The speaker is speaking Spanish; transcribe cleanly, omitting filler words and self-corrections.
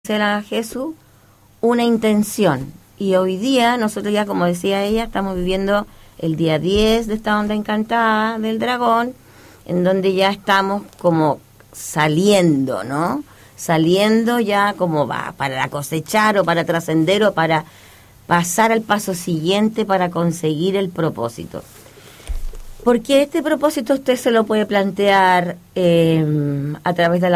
a Jesús una intención. Y hoy día, nosotros ya, como decía ella, estamos viviendo el día 10 de esta onda encantada del dragón, en donde ya estamos como saliendo, ¿no? Saliendo ya como va para cosechar o para trascender o para pasar al paso siguiente para conseguir el propósito. Porque este propósito usted se lo puede plantear a través de la